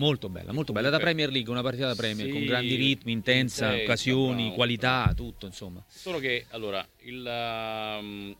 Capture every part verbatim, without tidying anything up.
Molto bella, molto bella da Premier League, una partita da Premier sì, con grandi ritmi, intensa, intensa, occasioni, bravo, qualità, bravo. tutto insomma. Solo che allora il, um,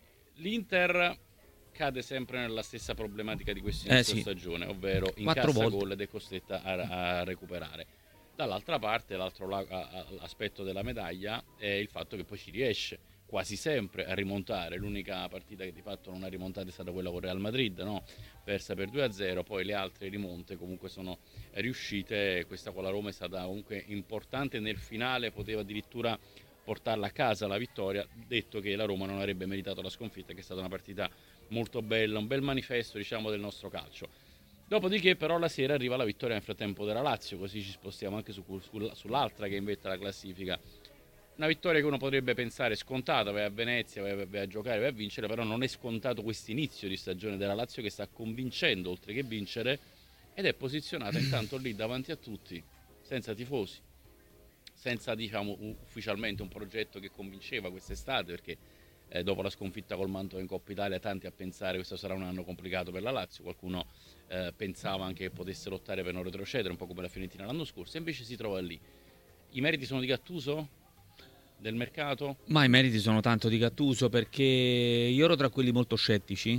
l'Inter cade sempre nella stessa problematica di questo Eh inizio sì, stagione, ovvero quattro incassa volte. gol ed è costretta a, a recuperare. Dall'altra parte, l'altro la- a- a- aspetto della medaglia è il fatto che poi ci riesce quasi sempre a rimontare. L'unica partita che di fatto non ha rimontato è stata quella con Real Madrid, no? Persa per due a zero, poi le altre rimonte comunque sono riuscite. Questa con la Roma è stata comunque importante nel finale, poteva addirittura portarla a casa la vittoria, detto che la Roma non avrebbe meritato la sconfitta, che è stata una partita molto bella, un bel manifesto, diciamo, del nostro calcio. Dopodiché però la sera arriva la vittoria nel frattempo della Lazio, così ci spostiamo anche su, su, sull'altra che inventa la classifica. Una vittoria che uno potrebbe pensare scontata, vai a Venezia, vai, vai a giocare, vai a vincere, però non è scontato questo inizio di stagione della Lazio, che sta convincendo oltre che vincere, ed è posizionata intanto lì davanti a tutti, senza tifosi, senza, diciamo, ufficialmente un progetto che convinceva quest'estate, perché eh, dopo la sconfitta col Mantova in Coppa Italia tanti a pensare che questo sarà un anno complicato per la Lazio, qualcuno eh, pensava anche che potesse lottare per non retrocedere, un po' come la Fiorentina l'anno scorso, e invece si trova lì. I meriti sono di Gattuso? Del mercato? Ma i meriti sono tanto di Gattuso, perché io ero tra quelli molto scettici.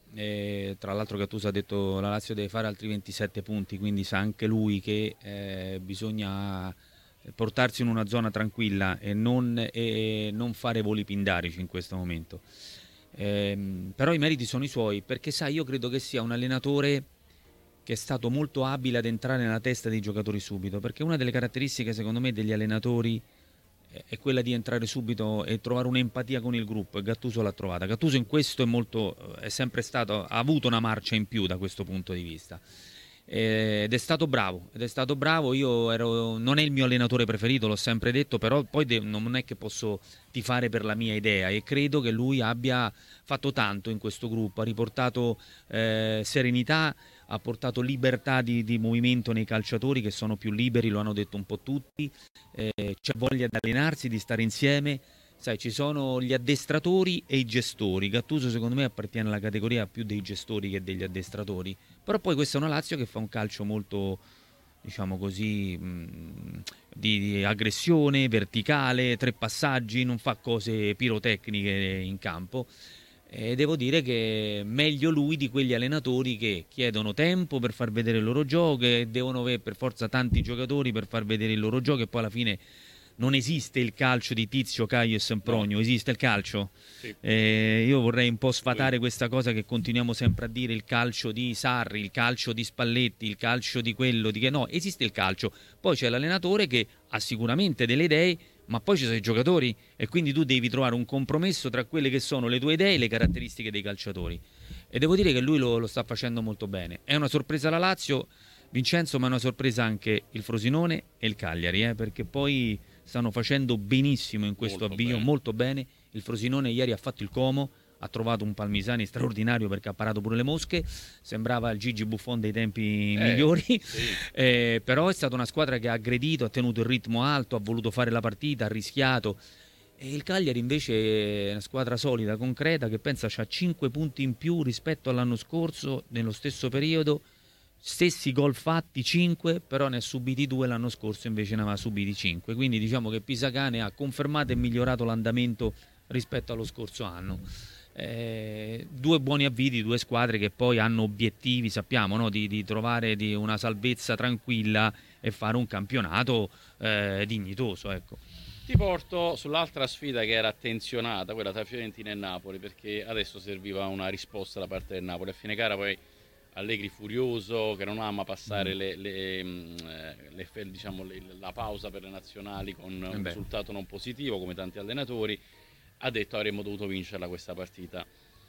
E tra l'altro Gattuso ha detto la Lazio deve fare altri ventisette punti, quindi sa anche lui che eh, bisogna portarsi in una zona tranquilla e non, e non fare voli pindarici in questo momento. Ehm, però i meriti sono i suoi, perché sai, io credo che sia un allenatore che è stato molto abile ad entrare nella testa dei giocatori subito, perché una delle caratteristiche secondo me degli allenatori è quella di entrare subito e trovare un'empatia con il gruppo, e Gattuso l'ha trovata. Gattuso in questo è molto, è sempre stato, ha avuto una marcia in più da questo punto di vista. Ed è stato bravo, ed è stato bravo. Io ero, non è il mio allenatore preferito, l'ho sempre detto, però poi de- non è che posso tifare per la mia idea, e credo che lui abbia fatto tanto in questo gruppo, ha riportato eh, serenità, ha portato libertà di, di movimento nei calciatori, che sono più liberi, lo hanno detto un po' tutti. Eh, c'è voglia di allenarsi, di stare insieme. Sai, ci sono gli addestratori e i gestori. Gattuso secondo me appartiene alla categoria più dei gestori che degli addestratori. Però poi questa è una Lazio che fa un calcio molto, diciamo così, mh, di, di aggressione, verticale, tre passaggi, non fa cose pirotecniche in campo. E devo dire che meglio lui di quegli allenatori che chiedono tempo per far vedere il loro gioco, e devono avere per forza tanti giocatori per far vedere il loro gioco, e poi alla fine non esiste il calcio di Tizio, Caio e No. Sempronio, esiste il calcio. Sì. Eh, io vorrei un po' sfatare Lui. questa cosa che continuiamo sempre a dire, il calcio di Sarri, il calcio di Spalletti, il calcio di quello, di che no, esiste il calcio. Poi c'è l'allenatore che ha sicuramente delle idee, ma poi ci sono i giocatori, e quindi tu devi trovare un compromesso tra quelle che sono le tue idee e le caratteristiche dei calciatori. E devo dire che lui lo, lo sta facendo molto bene. È una sorpresa la Lazio, Vincenzo, ma è una sorpresa anche il Frosinone e il Cagliari, eh, perché poi stanno facendo benissimo in questo Molto avvio, bene. molto bene. Il Frosinone ieri ha fatto il Como, ha trovato un Palmisani straordinario, perché ha parato pure le mosche, sembrava il Gigi Buffon dei tempi Eh, migliori. sì. Eh, però è stata una squadra che ha aggredito, ha tenuto il ritmo alto, ha voluto fare la partita, ha rischiato. E il Cagliari invece è una squadra solida, concreta, che pensa c'ha cinque punti in più rispetto all'anno scorso, nello stesso periodo. Stessi gol fatti cinque, però ne ha subiti due, l'anno scorso invece ne aveva subiti cinque. Quindi diciamo che Pisacane ha confermato e migliorato l'andamento rispetto allo scorso anno. Eh, due buoni avvii, due squadre che poi hanno obiettivi, sappiamo, no? di, di trovare di una salvezza tranquilla e fare un campionato eh, dignitoso, ecco. Ti porto sull'altra sfida che era attenzionata, quella tra Fiorentina e Napoli, perché adesso serviva una risposta da parte del Napoli. A fine gara poi Allegri furioso, che non ama passare le, le, le, le, diciamo, le, la pausa per le nazionali con un Eh risultato non positivo, come tanti allenatori, ha detto avremmo dovuto vincerla questa partita.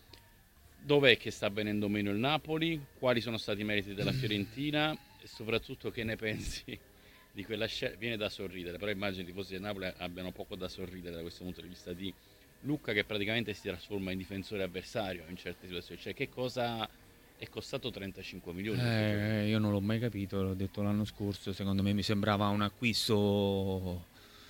Dov'è che sta venendo meno il Napoli? Quali sono stati i meriti della Fiorentina? E soprattutto che ne pensi di quella scelta? Viene da sorridere, però immagino i tifosi del Napoli abbiano poco da sorridere da questo punto di vista di Lucca, che praticamente si trasforma in difensore avversario in certe situazioni. Cioè, che cosa è costato trentacinque milioni? Eh, io non l'ho mai capito, l'ho detto l'anno scorso, secondo me mi sembrava un acquisto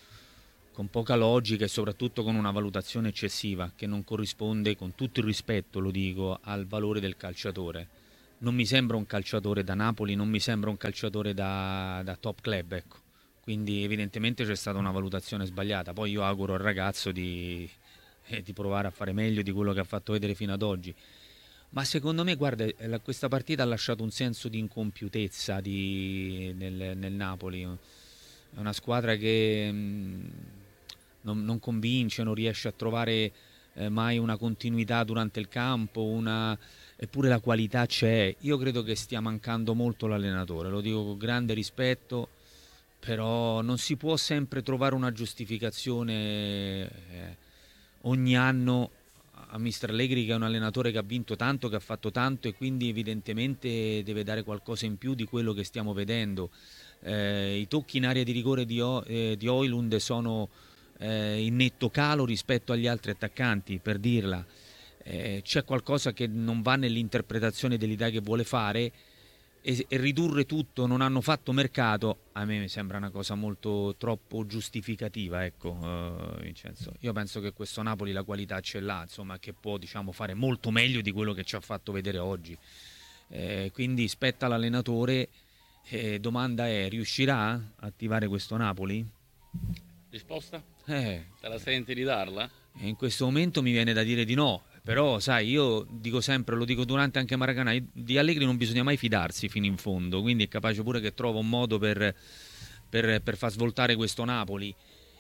con poca logica e soprattutto con una valutazione eccessiva che non corrisponde, con tutto il rispetto lo dico, al valore del calciatore. non mi sembra un calciatore da Napoli, non mi sembra un calciatore da, da top club, ecco. Quindi evidentemente c'è stata una valutazione sbagliata. Poi io auguro al ragazzo di, eh, di provare a fare meglio di quello che ha fatto vedere fino ad oggi. Ma secondo me, guarda, eh, la- questa partita ha lasciato un senso di incompiutezza di- nel, nel Napoli. È una squadra che mh, non, non convince, non riesce a trovare eh, mai una continuità durante il campo, una... eppure la qualità c'è. Io credo che stia mancando molto l'allenatore, lo dico con grande rispetto, però non si può sempre trovare una giustificazione eh, ogni anno a mister Allegri, che è un allenatore che ha vinto tanto, che ha fatto tanto e quindi evidentemente deve dare qualcosa in più di quello che stiamo vedendo. Eh, I tocchi in area di rigore di, o- eh, di Højlund sono eh, in netto calo rispetto agli altri attaccanti, per dirla. Eh, c'è qualcosa che non va nell'interpretazione dell'idea che vuole fare, e, e ridurre tutto, non hanno fatto mercato, a me mi sembra una cosa molto troppo giustificativa, ecco, uh, Vincenzo. Io penso che questo Napoli la qualità ce l'ha, insomma, che può, diciamo, fare molto meglio di quello che ci ha fatto vedere oggi. Eh, quindi spetta all'allenatore. Eh, domanda è, riuscirà a attivare questo Napoli? Risposta? Eh, Te la senti di darla? in questo momento mi viene da dire di no, però sai, io dico sempre, lo dico durante anche Maracanã, di Allegri non bisogna mai fidarsi fino in fondo, quindi è capace pure che trova un modo per, per, per far svoltare questo Napoli.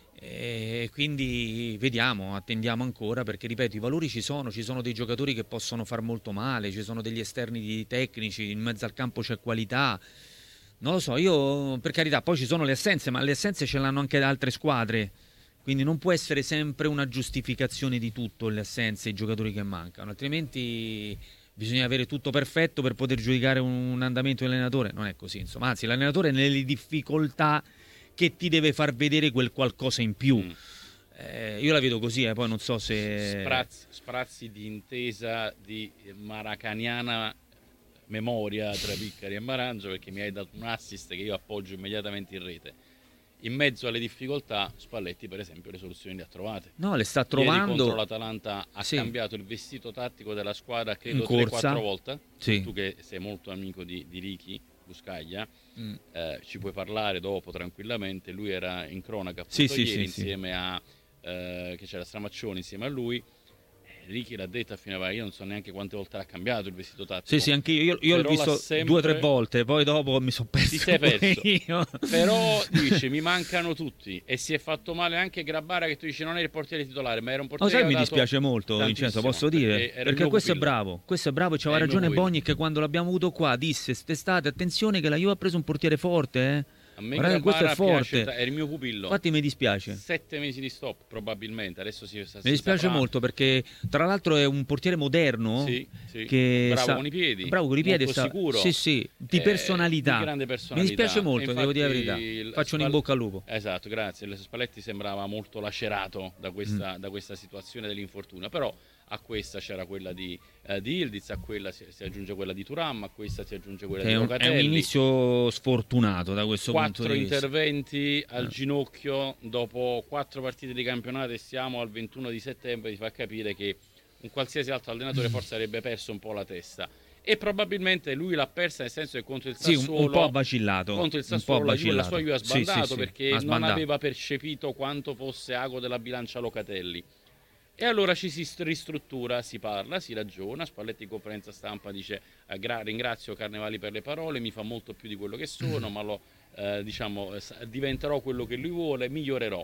E quindi vediamo, attendiamo ancora, perché ripeto, i valori ci sono, ci sono dei giocatori che possono far molto male, ci sono degli esterni di tecnici, in mezzo al campo c'è qualità. Non lo so, io per carità, poi ci sono le assenze, ma le assenze ce l'hanno anche da altre squadre. Quindi non può essere sempre una giustificazione di tutto le assenze, i giocatori che mancano, altrimenti bisogna avere tutto perfetto per poter giudicare un andamento dell'allenatore. Non è così, insomma, anzi l'allenatore è nelle difficoltà che ti deve far vedere quel qualcosa in più. Mm. Eh, io la vedo così, eh, poi non so se... Sprazzi, sprazzi di intesa di maracaniana memoria tra Piccari e Maranzo, perché mi hai dato un assist che io appoggio immediatamente in rete. In mezzo alle difficoltà, Spalletti per esempio le soluzioni le ha trovate. No, le sta Ieri trovando... contro l'Atalanta ha Sì. cambiato il vestito tattico della squadra, In credo tre corsa. quattro volte. Sì. Tu che sei molto amico di, di Ricky Buscaglia, Mm. eh, ci puoi parlare dopo tranquillamente. Lui era in cronaca appunto Sì, sì, ieri sì, sì. insieme a eh, che c'era Stramaccioni insieme a lui. Ricky l'ha detta fino a io non so neanche quante volte l'ha cambiato il vestito tattico. Sì, sì, anche io, io, io l'ho Però visto l'ha sempre- due o tre volte, poi dopo mi sono perso. Ti sei perso. io. Però dice mi mancano tutti e si è fatto male anche Grabbara, che tu dici non è il portiere titolare ma era un Lo portiere sai, che mi ha dato dispiace molto, Vincenzo, tantissimo, posso dire? perché era il Perché mio questo è pupillo. bravo, questo è bravo, e c'aveva È il mio ragione pupillo. Bogni, che quando l'abbiamo avuto qua disse quest'estate, attenzione che la Juve ha preso un portiere forte, eh. A me Guardate, questo è Grabbara piace, forte. ta- era il mio pupillo. Infatti mi dispiace. Sette mesi di stop probabilmente, adesso si, si Mi dispiace saprà. molto perché tra l'altro è un portiere moderno, Sì, sì. che Bravo sa- con i piedi, bravo con i piedi, molto sta- sicuro. sì, sì, di Eh, personalità. di grande Mi personalità. dispiace molto, E devo dire la infatti verità. il Faccio un in Spal- bocca al lupo. Esatto, grazie. Il Spalletti sembrava molto lacerato da questa, Mm. da questa situazione dell'infortunio, però a questa c'era quella di, eh, di Ildiz, a quella si, si aggiunge quella di Thuram, a questa si aggiunge quella È di un, è un Locatelli. inizio sfortunato da questo punto Quattro di vista. interventi al Eh. ginocchio dopo quattro partite di campionato e siamo al ventuno di settembre, ti fa capire che un qualsiasi altro allenatore forse avrebbe perso un po' la testa. E probabilmente lui l'ha persa, nel senso che contro il Sì, un, Sassuolo un po' ha vacillato. contro il un po' ha Sassuolo la, Juve, la vacillato. sua Juve ha Sì, sì, sbandato sì, perché ha non sbandato. aveva percepito quanto fosse ago della bilancia Locatelli. E allora ci si ristruttura, si parla, si ragiona. Spalletti in conferenza stampa dice eh, gra- ringrazio Carnevali per le parole, mi fa molto più di quello che sono, ma lo, eh, diciamo, eh, diventerò quello che lui vuole, migliorerò.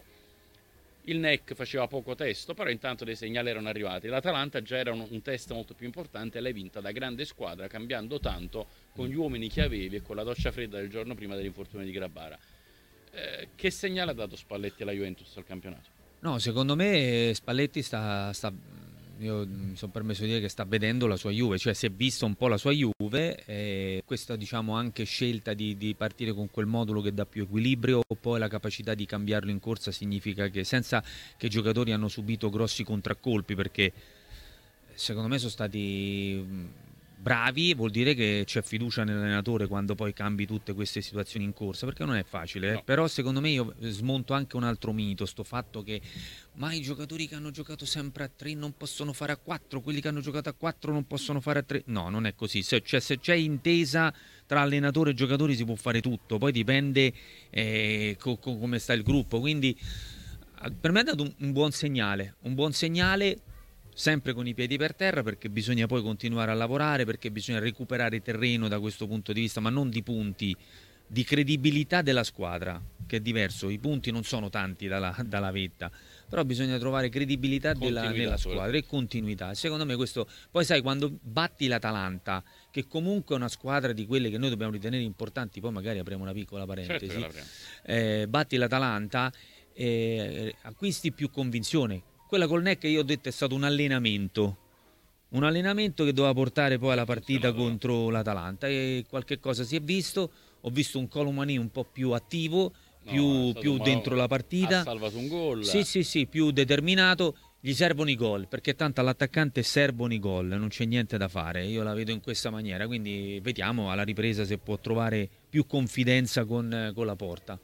Il N E C faceva poco testo, però intanto dei segnali erano arrivati. L'Atalanta già era un, un test molto più importante, l'hai vinta da grande squadra, cambiando tanto con gli uomini che avevi e con la doccia fredda del giorno prima dell'infortunio di Grabbara. Eh, che segnale ha dato Spalletti alla Juventus al campionato? No, secondo me Spalletti sta, sta io mi sono permesso di dire che sta vedendo la sua Juve, cioè si è vista un po' la sua Juve, e questa, diciamo, anche scelta di, di partire con quel modulo che dà più equilibrio, poi la capacità di cambiarlo in corsa significa che senza che i giocatori hanno subito grossi contraccolpi, perché secondo me sono stati bravi, vuol dire che c'è fiducia nell'allenatore quando poi cambi tutte queste situazioni in corsa, perché non è facile, eh? No. Però secondo me io smonto anche un altro mito, sto fatto che ma i giocatori che hanno giocato sempre a tre non possono fare a quattro, quelli che hanno giocato a quattro non possono fare a tre. No, non è così. Se, cioè, se c'è intesa tra allenatore e giocatori si può fare tutto, poi dipende eh, co- co- come sta il gruppo. Quindi per me ha dato un, un buon segnale, un buon segnale sempre con i piedi per terra, perché bisogna poi continuare a lavorare, perché bisogna recuperare terreno da questo punto di vista, ma non di punti, di credibilità della squadra, che è diverso. I punti non sono tanti dalla, dalla vetta, però bisogna trovare credibilità della, nella squadra e continuità. Secondo me questo, poi sai, quando batti l'Atalanta, che comunque è una squadra di quelle che noi dobbiamo ritenere importanti, poi magari apriamo una piccola parentesi, certo eh, batti l'Atalanta, eh, acquisti più convinzione. Quella col N E C, io ho detto, è stato un allenamento un allenamento che doveva portare poi alla partita contro l'Atalanta, e qualche cosa si è visto. Ho visto un Colomani un po' più attivo, più, no, più dentro la partita, ha salvato un gol, sì sì sì, più determinato. Gli servono i gol, perché tanto all'attaccante servono i gol, non c'è niente da fare, io la vedo in questa maniera, quindi vediamo alla ripresa se può trovare più confidenza con, con la porta.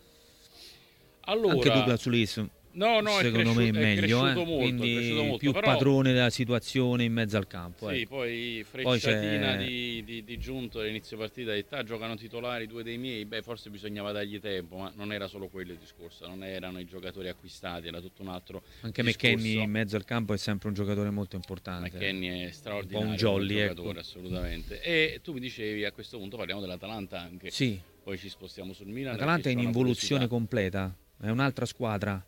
Allora, anche Douglas Luiz, no, no, secondo me è meglio, è eh? molto, quindi molto, più però... padrone della situazione in mezzo al campo. Sì, ecco. poi frecciatina poi di, di, di Giunto all'inizio partita, e ah, giocano titolari due dei miei, beh forse bisognava dargli tempo, ma non era solo quello il discorso, non erano i giocatori acquistati, era tutto un altro anche discorso. McKennie in mezzo al campo è sempre un giocatore molto importante. McKennie è straordinario, un jolly, giocatore, ecco. Assolutamente. E tu mi dicevi, a questo punto parliamo dell'Atalanta anche, sì. Poi ci spostiamo sul Milan. L'Atalanta è in involuzione completa, è un'altra squadra.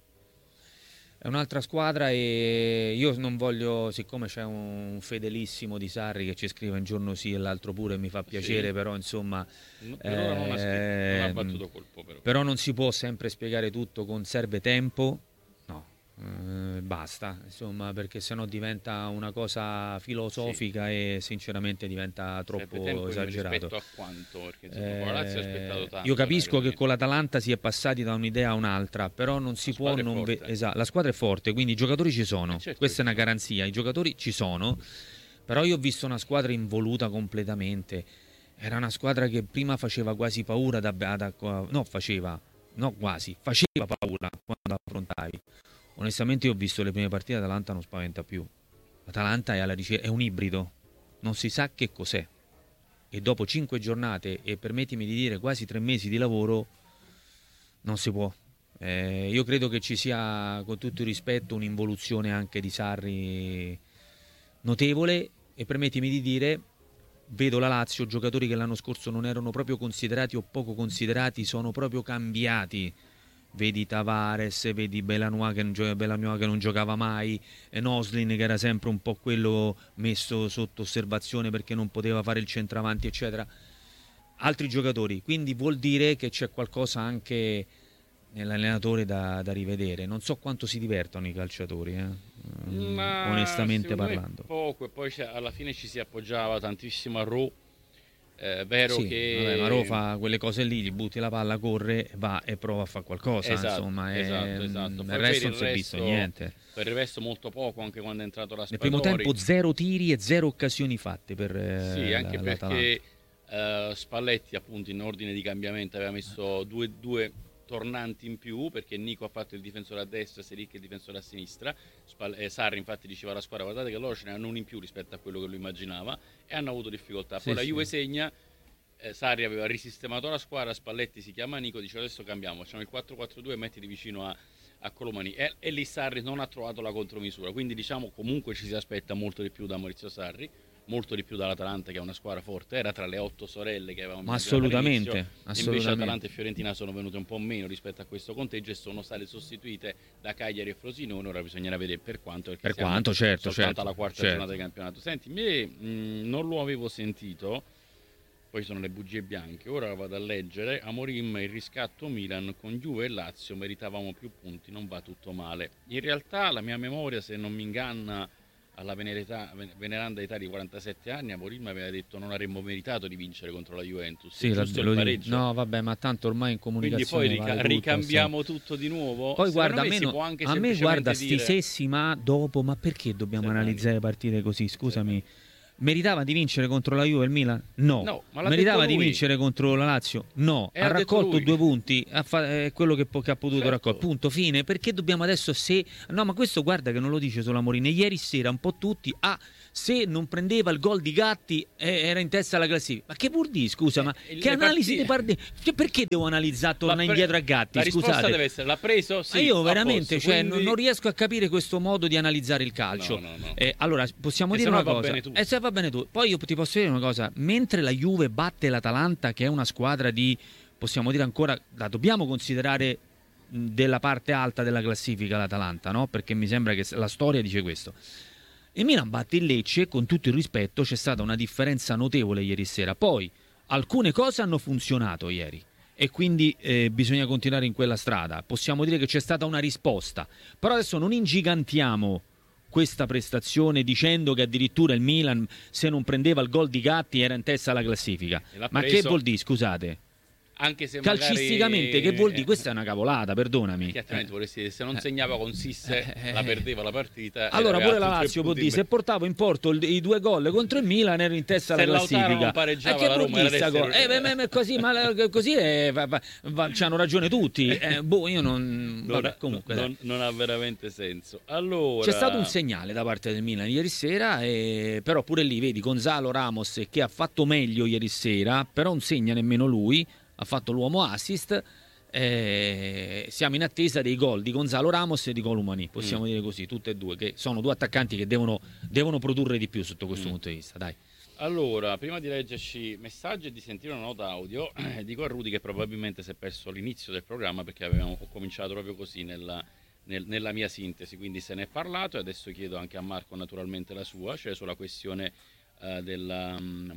È un'altra squadra e io non voglio, siccome c'è un fedelissimo di Sarri che ci scrive un giorno sì e l'altro pure, mi fa piacere, sì. Però insomma per eh, ora non ha, scritto, non ha battuto colpo, però. però non si può sempre spiegare tutto con serve tempo, no, eh, basta, insomma, perché sennò diventa una cosa filosofica, sì. E sinceramente diventa troppo esagerato. Rispetto a quanto? Perché insomma, la Lazio ha aspettato tanto. Io capisco che con l'Atalanta si è passati da un'idea a un'altra, però non si la può non ve- esatto, la squadra è forte, quindi i giocatori ci sono, certo, questa è una garanzia, i giocatori ci sono, però io ho visto una squadra involuta completamente. Era una squadra che prima faceva quasi paura da, da, da no faceva no quasi faceva paura quando affrontavi. Onestamente io ho visto le prime partite, l'Atalanta non spaventa più. L'Atalanta è, alla ricerca, è un ibrido, non si sa che cos'è. E dopo cinque giornate e permettimi di dire quasi tre mesi di lavoro, non si può. Eh, io credo che ci sia, con tutto il rispetto, un'involuzione anche di Sarri notevole, e permettimi di dire, vedo la Lazio, giocatori che l'anno scorso non erano proprio considerati o poco considerati, sono proprio cambiati. Vedi Tavares, vedi Belanois che, non gio- Belanois che non giocava mai, e Noslin che era sempre un po' quello messo sotto osservazione perché non poteva fare il centravanti, eccetera. Altri giocatori, quindi vuol dire che c'è qualcosa anche nell'allenatore da, da rivedere. Non so quanto si divertono i calciatori, eh? Ma onestamente parlando. Poco, e poi alla fine ci si appoggiava tantissimo a Ro. È vero sì, che vabbè, ma Ro fa quelle cose lì, gli butti la palla, corre, va e prova a fare qualcosa, esatto, insomma, esatto, è... esatto. Nel resto non si è visto niente. Per il resto molto poco, anche quando è entrato la Nel primo tempo zero tiri e zero occasioni fatte per sì, la, anche perché uh, Spalletti appunto in ordine di cambiamento aveva messo due, due tornanti in più, perché Nico ha fatto il difensore a destra, Selic il difensore a sinistra. Spal- eh, Sarri infatti diceva alla squadra: guardate che loro ce ne hanno uno in più rispetto a quello che lui immaginava, e hanno avuto difficoltà. Poi sì, la Juve sì. segna, eh, Sarri aveva risistemato la squadra, Spalletti si chiama Nico, dice adesso cambiamo, facciamo il quattro quattro due e mettiti vicino a, a Colomani, e, e lì Sarri non ha trovato la contromisura, quindi diciamo comunque ci si aspetta molto di più da Maurizio Sarri, molto di più dall'Atalanta, che è una squadra forte, era tra le otto sorelle che avevamo. Ma assolutamente, assolutamente. Invece Atalanta e Fiorentina sono venute un po' meno rispetto a questo conteggio e sono state sostituite da Cagliari e Frosinone. Ora bisognerà vedere per quanto, perché per quanto, certo, soltanto certo, alla quarta certo. giornata di campionato. Senti, me mh, non lo avevo sentito, poi sono le bugie bianche, ora vado a leggere. Amorim, il riscatto Milan, con Juve e Lazio meritavamo più punti, non va tutto male. In realtà la mia memoria, se non mi inganna, alla venerità, veneranda età di quarantasette anni, Amorim aveva detto non avremmo meritato di vincere contro la Juventus. Sì, giusto lo il pareggio. No, vabbè, ma tanto ormai in comunicazione quindi poi rica- vale ricambiamo tutto, tutto di nuovo. Poi Secondo guarda, me a me, si no, può anche a me guarda dire... stissessi, ma dopo, ma perché dobbiamo Secondo. analizzare partite così? Scusami. Meritava di vincere contro la Juve e il Milan? No. No, ma l'ha Meritava detto di lui. vincere contro la Lazio? No. E Ha ha detto raccolto lui. due punti, ha fa- è quello che, po- che ha potuto Certo. raccogliere. Punto, fine. Perché dobbiamo adesso se... No, ma questo guarda che non lo dice solo Amorini. Ieri sera un po' tutti... Ah, se non prendeva il gol di Gatti eh, era in testa alla classifica. Ma che vuol dire, scusa? Eh, ma le che analisi di partite- parte... Cioè, perché devo analizzare, tornare La pre- indietro a Gatti? La risposta Scusate. deve essere: l'ha preso? Sì. Ma io a veramente posto, cioè, quindi- non, non riesco a capire questo modo di analizzare il calcio. No, no, no. Eh, allora, possiamo E dire se no una va cosa. bene tutto. E se va bene tu. Poi io ti posso dire una cosa. Mentre la Juve batte l'Atalanta, che è una squadra di, possiamo dire ancora, la dobbiamo considerare mh, della parte alta della classifica l'Atalanta, no? Perché mi sembra che la storia dice questo. Il Milan batte il Lecce, con tutto il rispetto, c'è stata una differenza notevole ieri sera. Poi alcune cose hanno funzionato ieri e quindi eh, bisogna continuare in quella strada. Possiamo dire che c'è stata una risposta, però adesso non ingigantiamo questa prestazione dicendo che addirittura il Milan, se non prendeva il gol di Gatti, era in testa alla classifica. E l'ha Ma che preso. vuol dire, scusate? Anche se Calcisticamente, magari... che vuol dire? eh, Questa è una cavolata, perdonami. Perché altrimenti Eh. vorresti dire, se non segnava con Sisse Eh, eh, la perdeva la partita. Allora e pure aveva la altri Lazio tre può punti dire in se meno. portavo in porto il- i due gol contro il Milan ero in testa alla Se Lautaro classifica. non pareggiava, Eh, che la vuol Roma dire era sta terza. cosa? Eh, beh, beh, beh, così, ma così è, va, va, va, c'hanno ragione tutti. Eh, boh, io non. Non, Vabbè, ha, comunque. non, non ha veramente senso. Allora, C'è stato un segnale da parte del Milan ieri sera, e... però pure lì vedi Gonzalo Ramos che ha fatto meglio ieri sera, però non segna nemmeno lui, ha fatto l'uomo assist. Eh, siamo in attesa dei gol di Gonzalo Ramos e di Colomani, possiamo Mm. dire così, tutte e due, che sono due attaccanti che devono, devono produrre di più sotto questo Mm. punto di vista. Dai. Allora, prima di leggerci messaggi e di sentire una nota audio, dico a Rudy che probabilmente si è perso l'inizio del programma perché avevamo, ho cominciato proprio così nella, nel- nella mia sintesi, quindi se ne è parlato e adesso chiedo anche a Marco naturalmente la sua, cioè sulla questione eh, della,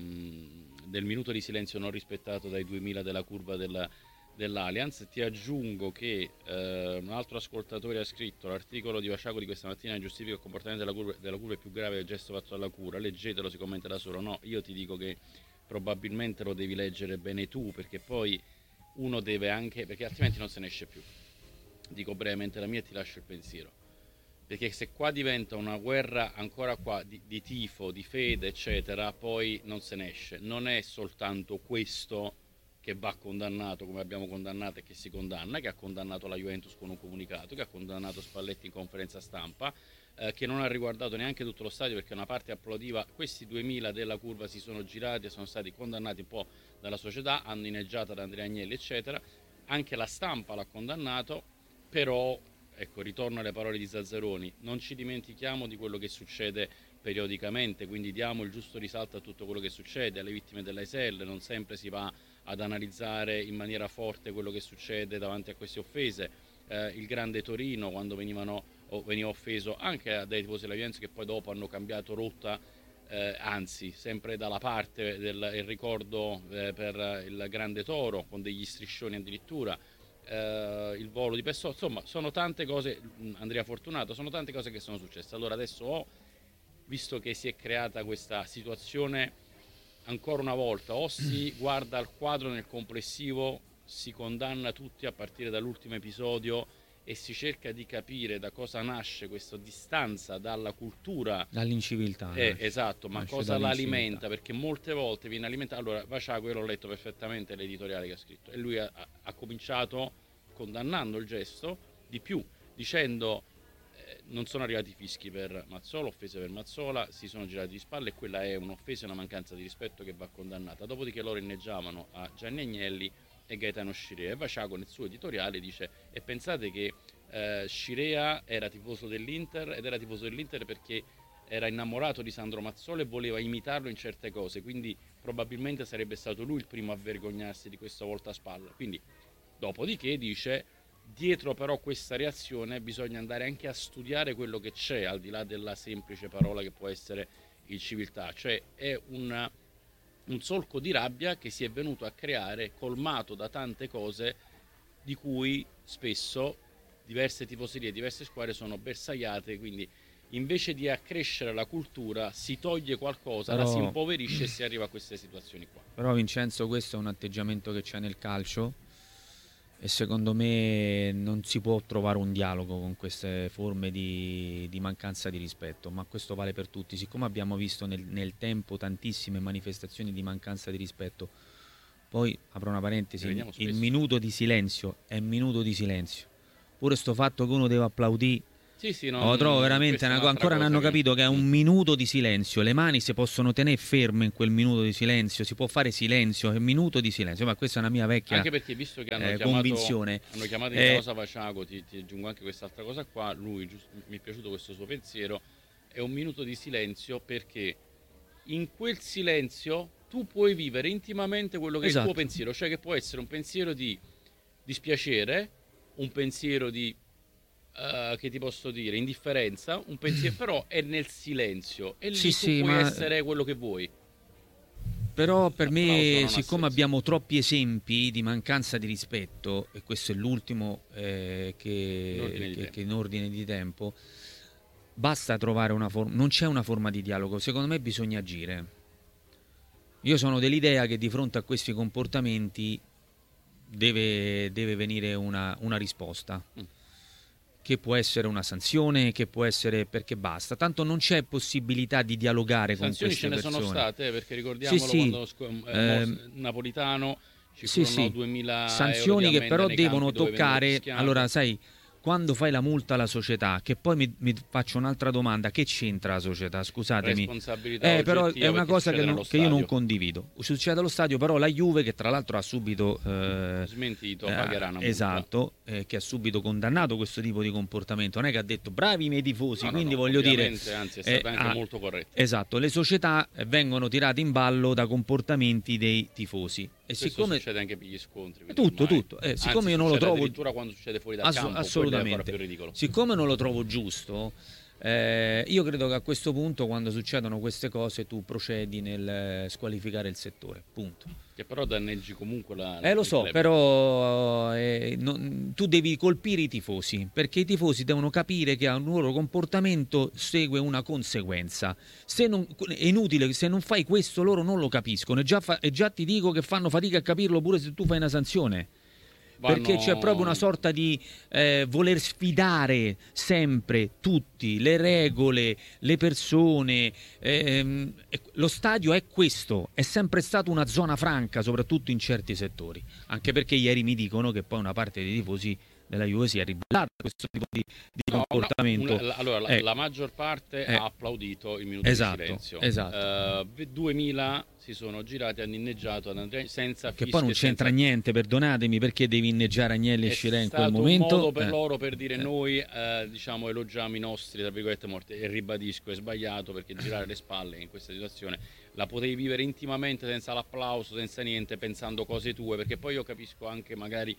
mm, del minuto di silenzio non rispettato dai duemila della curva della, dell'Allianz. Ti aggiungo che eh, un altro ascoltatore ha scritto: l'articolo di Vasciaco di questa mattina giustifica il comportamento della curva, della curva è più grave del gesto fatto dalla cura, leggetelo, si commenta da solo. No, io ti dico che probabilmente lo devi leggere bene tu, perché poi uno deve anche, perché altrimenti non se ne esce più. Dico brevemente la mia e ti lascio il pensiero, perché se qua diventa una guerra ancora qua di, di tifo, di fede eccetera, poi non se ne esce. Non è soltanto questo che va condannato come abbiamo condannato e che si condanna, che ha condannato la Juventus con un comunicato, che ha condannato Spalletti in conferenza stampa, eh, che non ha riguardato neanche tutto lo stadio perché una parte applaudiva. Questi duemila della curva si sono girati e sono stati condannati un po' dalla società, hanno inneggiato ad Andrea Agnelli eccetera, anche la stampa l'ha condannato, però ecco, ritorno alle parole di Zazzaroni, non ci dimentichiamo di quello che succede periodicamente, quindi diamo il giusto risalto a tutto quello che succede, alle vittime dell'A S L, non sempre si va ad analizzare in maniera forte quello che succede davanti a queste offese. Eh, il grande Torino, quando venivano, o veniva offeso anche dai tifosi della Juventus che poi dopo hanno cambiato rotta, eh, anzi sempre dalla parte del il ricordo eh, per il grande Toro con degli striscioni addirittura, eh, il volo di Pessoa, insomma sono tante cose, Andrea Fortunato, sono tante cose che sono successe. Allora adesso ho, visto che si è creata questa situazione, ancora una volta o si guarda al quadro nel complessivo, si condanna tutti a partire dall'ultimo episodio e si cerca di capire da cosa nasce questa distanza dalla cultura, Dall'inciviltà. eh, nasce. esatto, ma Nasce cosa la dall'inciviltà. alimenta, perché molte volte viene alimentato. Allora Vaciaco, io l'ho letto perfettamente l'editoriale che ha scritto e lui ha, ha cominciato condannando il gesto, di più dicendo eh, non sono arrivati fischi per Mazzola, offese per Mazzola, si sono girati di spalle e quella è un'offesa e una mancanza di rispetto che va condannata. Dopodiché loro inneggiavano a Gianni Agnelli e Gaetano Scirea, e Vaciaco nel suo editoriale dice: e pensate che eh, Scirea era tifoso dell'Inter ed era tifoso dell'Inter perché era innamorato di Sandro Mazzola e voleva imitarlo in certe cose, quindi probabilmente sarebbe stato lui il primo a vergognarsi di questa volta a spalla. Quindi dopodiché dice: dietro però questa reazione bisogna andare anche a studiare quello che c'è al di là della semplice parola che può essere il civiltà, cioè è una, un solco di rabbia che si è venuto a creare colmato da tante cose di cui spesso diverse tifoserie, diverse squadre sono bersagliate, quindi invece di accrescere la cultura si toglie qualcosa, Però... la si impoverisce e si arriva a queste situazioni qua. Però Vincenzo, questo è un atteggiamento che c'è nel calcio e secondo me non si può trovare un dialogo con queste forme di, di mancanza di rispetto, ma questo vale per tutti. Siccome abbiamo visto nel, nel tempo tantissime manifestazioni di mancanza di rispetto, poi apro una parentesi, il minuto di silenzio è minuto di silenzio. Pure sto fatto che uno deve applaudire, sì, sì, no, lo trovo veramente una, ancora non hanno capito che è un minuto di silenzio, le mani si possono tenere ferme in quel minuto di silenzio, si può fare silenzio, è un minuto di silenzio, ma questa è una mia vecchia anche perché visto che hanno eh, chiamato, convinzione, hanno chiamato in eh, causa Vaciago, ti, ti aggiungo anche quest'altra cosa qua, lui giusto, mi è piaciuto questo suo pensiero, è un minuto di silenzio perché in quel silenzio tu puoi vivere intimamente quello che esatto. è il tuo pensiero, cioè che può essere un pensiero di dispiacere, un pensiero di Uh, che ti posso dire, indifferenza, un pensiero, però è nel silenzio e lì sì, tu sì, puoi ma... essere quello che vuoi. Però per me, siccome abbiamo troppi esempi di mancanza di rispetto, e questo è l'ultimo eh, che, che, che in ordine di tempo, basta trovare una forma, non c'è una forma di dialogo, secondo me bisogna agire. Io sono dell'idea che di fronte a questi comportamenti deve, deve venire una, una risposta. Mm. Che può essere una sanzione, che può essere, perché basta, tanto non c'è possibilità di dialogare sanzioni con queste persone. Sanzioni ce ne sono state, perché ricordiamolo sì, sì. quando eh, Napolitano ci sì, furono sì. duemila sanzioni euro che però devono toccare, dove allora sai, quando fai la multa alla società, che poi mi, mi faccio un'altra domanda, che c'entra la società? Scusatemi. Responsabilità eh, però è una cosa che, non, che io non condivido. Succede allo stadio, però la Juve, che tra l'altro ha subito eh, smentito, eh, pagherà una multa. Esatto, eh, che ha subito condannato questo tipo di comportamento. Non è che ha detto bravi i miei tifosi, no, quindi no, no, voglio dire, anzi è stata eh, anche ah, molto corretta. Esatto, le società vengono tirate in ballo da comportamenti dei tifosi. E Questo siccome succede anche per gli scontri, tutto, ormai. tutto. Eh, siccome Anzi, io non lo trovo addirittura quando succede fuori dal Ass- campo, assolutamente. È più ridicolo. Siccome non lo trovo giusto, eh, io credo che a questo punto, quando succedono queste cose, tu procedi nel squalificare il settore. Punto. Che però danneggi comunque la. Eh lo so, club. Però eh, non, tu devi colpire i tifosi, perché i tifosi devono capire che a un loro comportamento segue una conseguenza. Se non, è inutile, se non fai questo loro non lo capiscono, e già, fa, e già ti dico che fanno fatica a capirlo pure se tu fai una sanzione. Vanno... Perché c'è proprio una sorta di eh, voler sfidare sempre tutti, le regole, le persone. Ehm, lo stadio è questo, è sempre stata una zona franca, soprattutto in certi settori. Anche perché ieri mi dicono che poi una parte dei tifosi della Juve si è ribellata a questo tipo di, di no, comportamento. Una, una, allora, eh, la, la maggior parte eh, ha applaudito il minuto esatto, di silenzio. Esatto. Uh, duemila si sono girati, hanno inneggiato senza che poi non c'entra senza... niente, perdonatemi, perché devi inneggiare Agnelli e Scirea in quel momento. È stato un modo per eh. loro per dire noi eh, diciamo elogiamo i nostri tra virgolette morti, e ribadisco è sbagliato, perché girare le spalle in questa situazione la potevi vivere intimamente senza l'applauso, senza niente, pensando cose tue, perché poi io capisco anche magari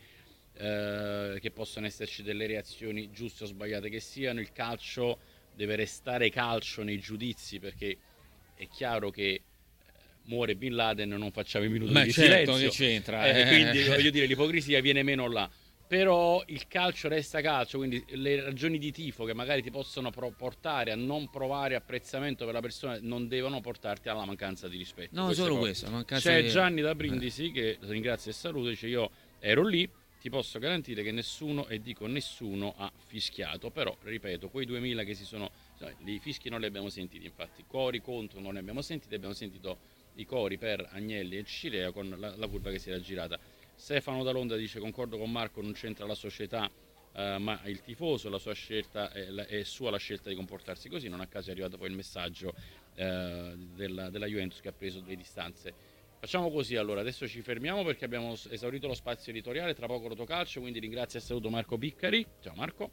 eh, che possono esserci delle reazioni giuste o sbagliate che siano. Il calcio deve restare calcio nei giudizi, perché è chiaro che muore Bin Laden, non facciamo i minuti Ma di certo, silenzio, che c'entra, eh, eh. quindi voglio dire l'ipocrisia viene meno là, però il calcio resta calcio, quindi le ragioni di tifo che magari ti possono portare a non provare apprezzamento per la persona non devono portarti alla mancanza di rispetto. No, Queste solo cose. questo. C'è di... Gianni da Brindisi, eh. che ringrazio e saluto, dice io ero lì, ti posso garantire che nessuno, e dico nessuno, ha fischiato, però ripeto, quei duemila che si sono, i fischi non li abbiamo sentiti, infatti cori contro non li abbiamo sentiti, abbiamo sentito i cori per Agnelli e Scirea con la, la curva che si era girata. Stefano Dalonda dice concordo con Marco, non c'entra la società eh, ma il tifoso, la sua scelta è, la, è sua la scelta di comportarsi così. Non a caso è arrivato poi il messaggio eh, della, della Juventus che ha preso delle distanze. Facciamo così allora, adesso ci fermiamo perché abbiamo esaurito lo spazio editoriale, tra poco Rotocalcio, quindi ringrazio e saluto Marco Piccari. Ciao Marco.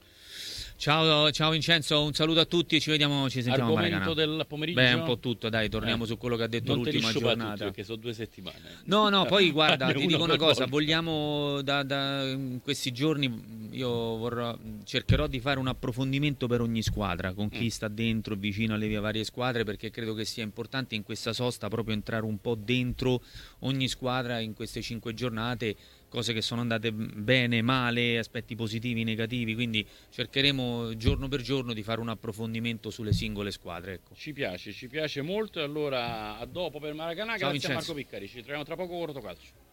Ciao, ciao Vincenzo, un saluto a tutti, ci vediamo, ci sentiamo. Argomento del pomeriggio? Beh, un po' tutto, dai, torniamo eh. su quello che ha detto non l'ultima giornata. Tutti, perché sono due settimane. No, no, poi guarda, ti dico una cosa, volta. vogliamo da, da in questi giorni io vorrò, cercherò di fare un approfondimento per ogni squadra, con chi mm. sta dentro, vicino alle varie squadre, perché credo che sia importante in questa sosta proprio entrare un po' dentro ogni squadra in queste cinque giornate, cose che sono andate bene, male, aspetti positivi, negativi, quindi cercheremo giorno per giorno di fare un approfondimento sulle singole squadre. Ecco. Ci piace, ci piace molto, e allora a dopo per Maracanã. Ciao, grazie Vincenzo. A Marco Piccari, ci troviamo tra poco con Rotocalcio.